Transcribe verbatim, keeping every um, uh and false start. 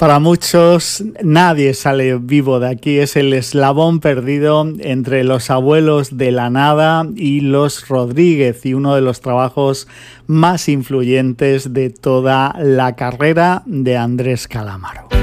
Para muchos nadie sale vivo de aquí, es el eslabón perdido entre los abuelos de la nada y los Rodríguez, y uno de los trabajos más influyentes de toda la carrera de Andrés Calamaro.